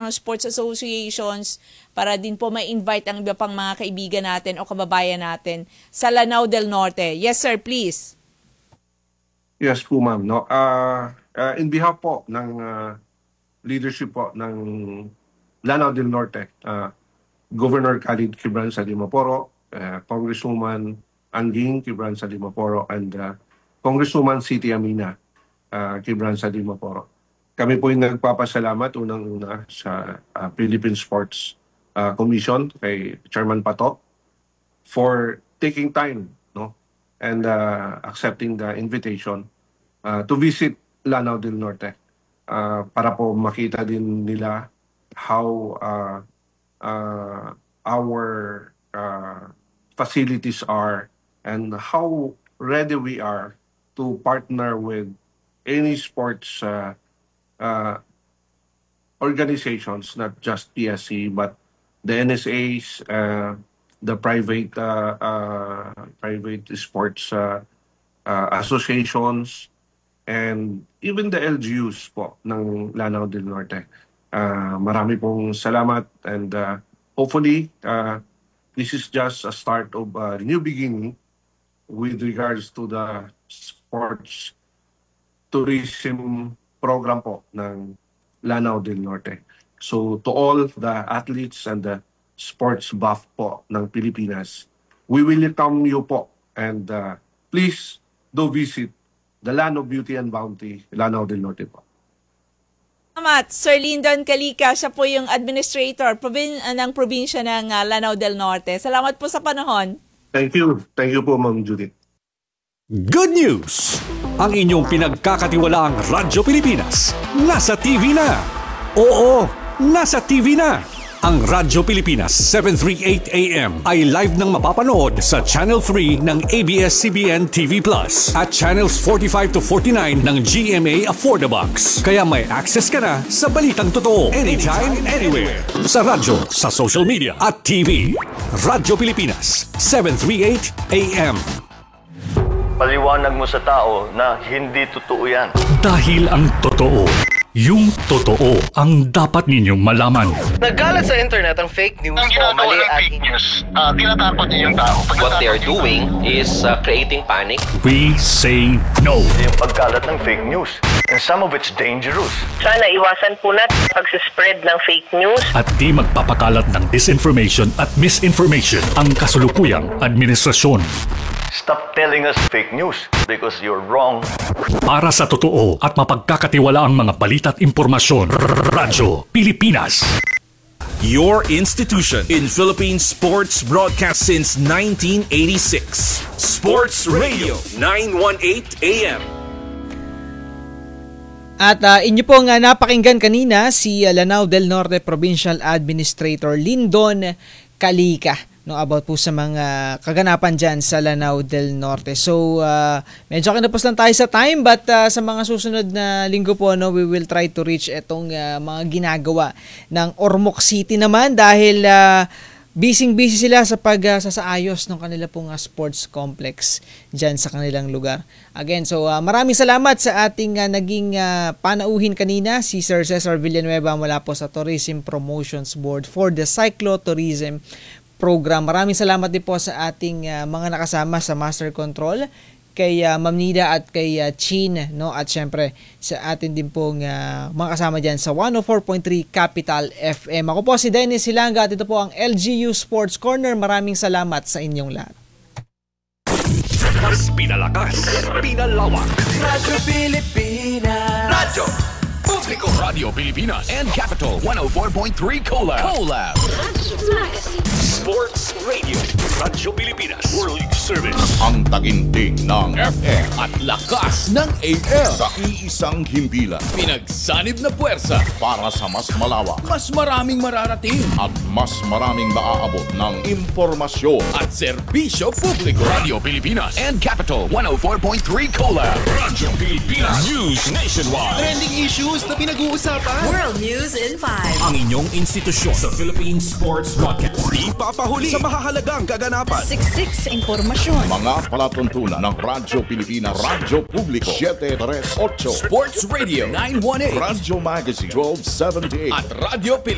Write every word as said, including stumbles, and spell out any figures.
mga sports associations para din po ma-invite ang iba pang mga kaibigan natin o kababayan natin sa Lanao del Norte. Yes, sir, please. Yes po, ma'am. No, uh, uh, in behalf po ng uh, leadership po ng Lanao del Norte, uh, Governor Khalid Quibranza de Maporo, uh, Congresswoman Anging Quibranza de Maporo, and uh, Congresswoman Siti Amina uh, Quibranza de Maporo. Kami po yung nagpapasalamat unang-una sa uh, Philippine Sports uh, Commission kay Chairman Pato for taking time, no, and uh, accepting the invitation uh, to visit Lanao del Norte uh, para po makita din nila how uh, uh, our uh, facilities are and how ready we are to partner with any sports uh, uh, organizations, not just P S C, but the N S As, uh, the private uh, uh, private sports uh, uh, associations, and even the L G Us po ng Lanao del Norte. Uh, marami pong salamat, and uh, hopefully uh, this is just a start of a new beginning with regards to the sports tourism program po ng Lanao del Norte. So to all the athletes and the sports buff po ng Pilipinas, we will welcome you po, and uh, please do visit the Land of Beauty and Bounty, Lanao del Norte po. Salamat, Sir Lyndon Calica. Siya po yung administrator probin- ng probinsya ng uh, Lanao del Norte. Salamat po sa panahon. Thank you. Thank you po, Ma'am Judith. Good news! Ang inyong pinagkakatiwalaang Radyo Pilipinas nasa T V na. Oo, nasa T V na. Ang Radyo Pilipinas seven thirty-eight A M ay live nang mapapanood sa Channel three ng A B S C B N T V Plus at Channels forty-five to forty-nine ng G M A Affordabox. Kaya may access ka na sa balitang totoo anytime, anywhere. Sa radyo, sa social media at T V. Radyo Pilipinas seven thirty-eight A M. Paliwanag mo sa tao na hindi totoo yan. Dahil ang totoo, yung totoo ang dapat ninyong malaman. Nagkalat sa internet ang fake news ang o ginagawa mali ng at fake news, uh, tinatapon niyo yung tao. What they are doing is uh, creating panic. We say no. Yung pagkalat ng fake news. And some of it's dangerous. Sana iwasan po natin pag-spread ng fake news. At di magpapakalat ng disinformation at misinformation ang kasulukuyang administrasyon. Stop telling us fake news because you're wrong. Para sa totoo at mapagkakatiwalaang mga balita at impormasyon, Radyo Pilipinas. Your institution in Philippine sports broadcast since nineteen eighty-six. Sports Radio nine eighteen A M. At uh, inyo pong uh, napakinggan kanina si uh, Lanao del Norte Provincial Administrator Lyndon Calica, no, about po sa mga kaganapan dyan sa Lanao del Norte. So, uh, medyo kinapos lang tayo sa time, but uh, sa mga susunod na linggo po, no, we will try to reach itong uh, mga ginagawa ng Ormoc City naman dahil uh, busy-busy sila sa pagsasaayos uh, ng kanila pong uh, sports complex dyan sa kanilang lugar. Again, so uh, maraming salamat sa ating uh, naging uh, panauhin kanina, si Sir Cesar Villanueva mula po sa Tourism Promotions Board for the Cyclotourism Program. Maraming salamat din po sa ating uh, mga nakasama sa Master Control, kay uh, Ma'am Nida at kay uh, Chin, no? At syempre sa atin din pong uh, mga kasama dyan sa one oh four point three Capital F M. Ako po si Dennis Silanga at ito po ang L G U Sports Corner. Maraming salamat sa inyong lahat. Mas pinalakas, pinalawak. Radyo Pilipinas. Radyo Publiko Radio Pilipinas and Capital one oh four point three Collab. Collab. Sports Radio Radyo Pilipinas World Service. Ang taginting ng F M At lakas ng A M. sa iisang himpilan Pinagsanib na puwersa para sa mas malawak mas maraming mararating at mas maraming maaabot ng impormasyon. at serbisyo publiko. Radio Pilipinas and Capital one oh four point three Collab. Radyo Pilipinas News Nationwide. Trending issues na pinag-uusapan. World News in five. Ang inyong institusyon sa Philippine Sports Broadcast. Di papahuli sa mahahalagang kaganapan. Siksik sa impormasyon. Mga palatuntunan ng Radyo Pilipinas, Radyo Publiko seven thirty-eight, Sports Radio nine eighteen Radyo Magazine twelve seventy-eight at Radyo Pilipinas